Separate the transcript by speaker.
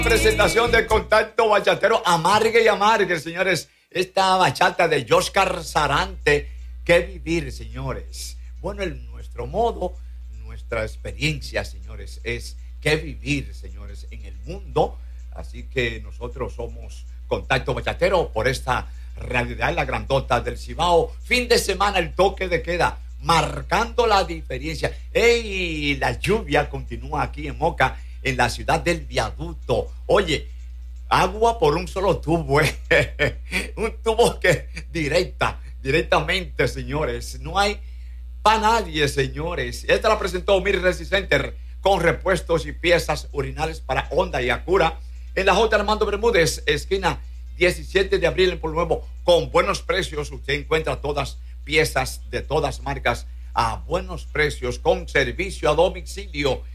Speaker 1: Presentación de Contacto Bachatero, amargue y amargue, señores. Esta bachata de Oscar Sarante, qué vivir, señores. Bueno, nuestro modo, nuestra experiencia, señores, es qué vivir, señores, en el mundo. Así que nosotros somos Contacto Bachatero por esta realidad, la grandota del Cibao. Fin de semana, el toque de queda, marcando la diferencia. ¡Ey! La lluvia continúa aquí en Moca, en la ciudad del Viaducto. Oye, agua por un solo tubo, un tubo que directamente, señores. No hay para nadie, señores. Esta la presentó Mir Resi Center con repuestos y piezas urinales para Honda y Acura en la J. Armando Bermúdez, esquina 17 de abril en Pueblo Nuevo, con buenos precios. Usted encuentra todas piezas de todas marcas a buenos precios, con servicio a domicilio.